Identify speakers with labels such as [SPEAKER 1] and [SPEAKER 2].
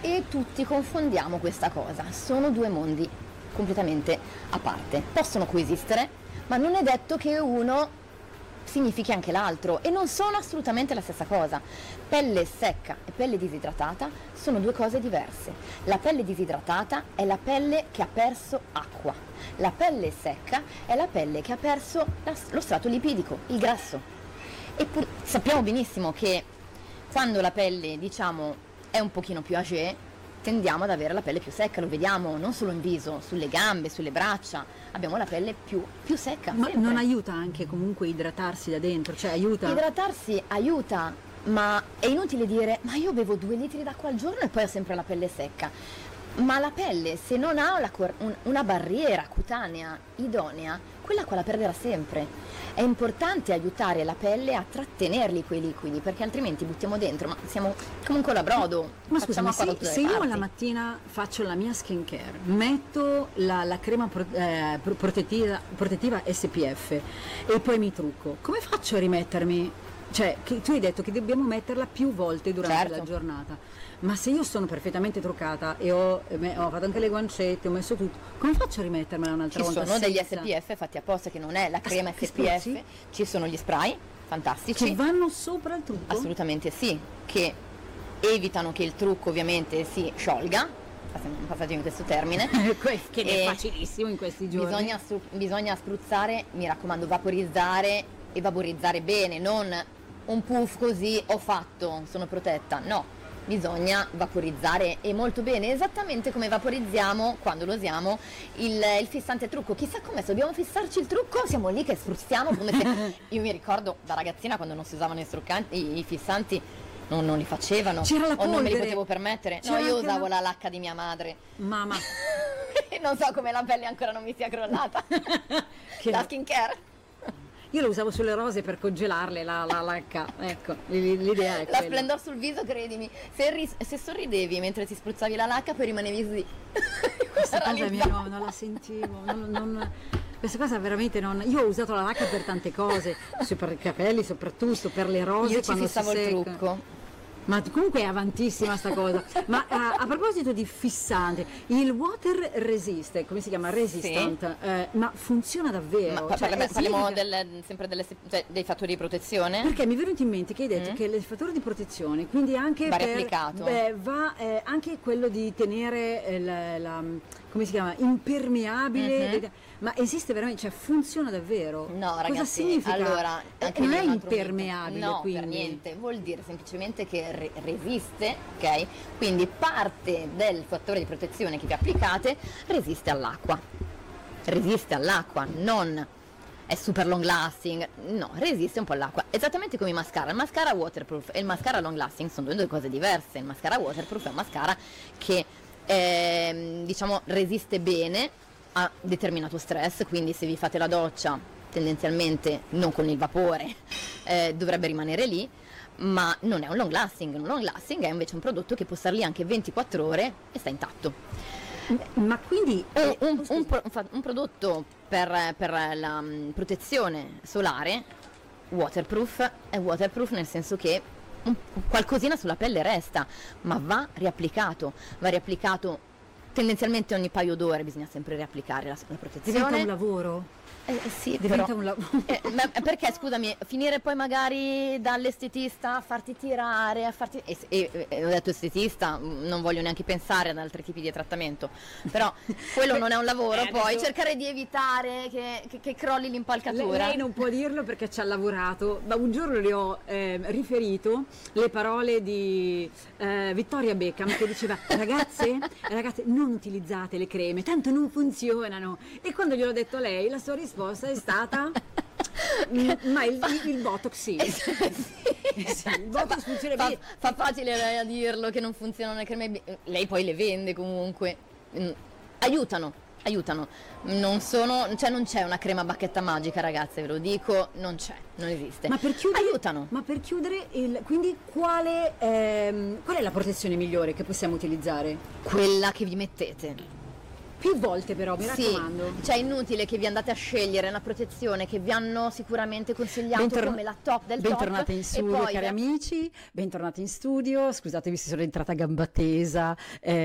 [SPEAKER 1] e tutti confondiamo questa cosa. Sono due mondi completamente a parte, possono coesistere, ma non è detto che uno significhi anche l'altro, e non sono assolutamente la stessa cosa. Pelle secca e pelle disidratata sono due cose diverse. La pelle disidratata è la pelle che ha perso acqua, la pelle secca è la pelle che ha perso lo strato lipidico, il grasso. E sappiamo benissimo che quando la pelle, diciamo, è un pochino più âgée, tendiamo ad avere la pelle più secca, lo vediamo non solo in viso, sulle gambe, sulle braccia, abbiamo la pelle più secca.
[SPEAKER 2] Ma
[SPEAKER 1] sempre.
[SPEAKER 2] non aiuta anche comunque idratarsi da dentro? Cioè aiuta?
[SPEAKER 1] Idratarsi aiuta, ma è inutile dire ma io bevo 2 litri d'acqua al giorno e poi ho sempre la pelle secca. Ma la pelle, se non ha una barriera cutanea idonea, quella la perderà sempre. È importante aiutare la pelle a trattenerli quei liquidi, perché altrimenti buttiamo dentro, ma siamo comunque da brodo.
[SPEAKER 2] Ma scusami, se io la mattina faccio la mia skincare, metto la crema protettiva SPF e poi mi trucco, come faccio a rimettermi? Cioè, tu hai detto che dobbiamo metterla più volte durante la giornata, ma se io sono perfettamente truccata e ho fatto anche le guancette, ho messo tutto, come faccio a rimettermela un'altra volta?
[SPEAKER 1] Ci sono degli SPF fatti apposta, che non è la crema SPF, ci sono gli spray fantastici
[SPEAKER 2] che vanno sopra il trucco?
[SPEAKER 1] Assolutamente sì, che evitano che il trucco ovviamente si sciolga, passate in questo termine
[SPEAKER 2] che è facilissimo in questi giorni.
[SPEAKER 1] Bisogna spruzzare, mi raccomando, vaporizzare, e vaporizzare bene, non un puff così ho fatto, sono protetta, no, bisogna vaporizzare, e molto bene, esattamente come vaporizziamo quando lo usiamo il fissante trucco. Chissà com'è, se dobbiamo fissarci il trucco siamo lì che spruzziamo come se io mi ricordo da ragazzina quando non si usavano i fissanti, non li facevano,
[SPEAKER 2] c'era la polvere,
[SPEAKER 1] o non me li potevo permettere. No, io usavo la lacca di mia madre,
[SPEAKER 2] mamma.
[SPEAKER 1] Non so come la pelle ancora non mi sia crollata. La skincare.
[SPEAKER 2] Io lo usavo sulle rose per congelarle, la lacca, ecco, l'idea è quella.
[SPEAKER 1] La splendor sul viso, credimi, se sorridevi mentre ti spruzzavi la lacca poi rimanevi così.
[SPEAKER 2] Questa cosa non la sentivo, questa cosa veramente non. Io ho usato la lacca per tante cose, per i capelli soprattutto, per le rose.
[SPEAKER 1] Io
[SPEAKER 2] quando
[SPEAKER 1] ci fissavo
[SPEAKER 2] si
[SPEAKER 1] il
[SPEAKER 2] secca.
[SPEAKER 1] trucco.
[SPEAKER 2] Ma comunque è avantissima sta cosa. Ma a proposito di fissante, il water resist, come si chiama? Resistant, sì. Ma funziona davvero?
[SPEAKER 1] Ma parliamo sempre dei fattori di protezione?
[SPEAKER 2] Perché mi è venuto in mente che hai detto che il fattore di protezione, quindi anche
[SPEAKER 1] va replicato.
[SPEAKER 2] Va anche quello di tenere come si chiama? Impermeabile. Ma esiste veramente? Cioè funziona davvero?
[SPEAKER 1] No, ragazzi,
[SPEAKER 2] cosa significa?
[SPEAKER 1] Allora,
[SPEAKER 2] non è impermeabile,
[SPEAKER 1] no,
[SPEAKER 2] quindi.
[SPEAKER 1] per niente, vuol dire semplicemente che resiste, ok? Quindi parte del fattore di protezione che vi applicate resiste all'acqua. Resiste all'acqua, non è super long lasting, no, resiste un po' all'acqua. Esattamente come i mascara. Il mascara waterproof e il mascara long lasting sono due cose diverse. Il mascara waterproof è un mascara che diciamo resiste bene a determinato stress, quindi se vi fate la doccia tendenzialmente non con il vapore dovrebbe rimanere lì, ma non è un long lasting è invece un prodotto che può stare lì anche 24 ore e sta intatto.
[SPEAKER 2] Ma quindi
[SPEAKER 1] un prodotto per la protezione solare waterproof è waterproof nel senso che qualcosina sulla pelle resta, ma va riapplicato tendenzialmente ogni paio d'ore, bisogna sempre riapplicare la protezione.
[SPEAKER 2] Diventa un lavoro?
[SPEAKER 1] Sì,
[SPEAKER 2] diventa
[SPEAKER 1] però,
[SPEAKER 2] un lavoro.
[SPEAKER 1] Ma perché, scusami, finire poi magari dall'estetista a farti tirare, ho detto estetista, non voglio neanche pensare ad altri tipi di trattamento, però quello non è un lavoro, poi cercare di evitare che crolli l'impalcatura.
[SPEAKER 2] Lei non può dirlo perché ci ha lavorato, ma un giorno le ho riferito le parole di Victoria Beckham che diceva ragazze non utilizzate le creme, tanto non funzionano, e quando gliel'ho detto a lei la sua risposta è stata ma il Botox sì. Sì, il Botox funziona bene.
[SPEAKER 1] Fa facile lei a dirlo che non funzionano le creme, lei poi le vende comunque, aiutano, non c'è una crema bacchetta magica, ragazze, ve lo dico, non esiste.
[SPEAKER 2] Ma per chiudere,
[SPEAKER 1] aiutano.
[SPEAKER 2] Ma per chiudere, quindi qual è la protezione migliore che possiamo utilizzare?
[SPEAKER 1] Quella che vi mettete.
[SPEAKER 2] Più volte però, mi raccomando.
[SPEAKER 1] Cioè è inutile che vi andate a scegliere una protezione che vi hanno sicuramente consigliato come la top del top.
[SPEAKER 2] Bentornate in studio, cari amici, bentornati in studio, scusatevi se sono entrata a gamba tesa.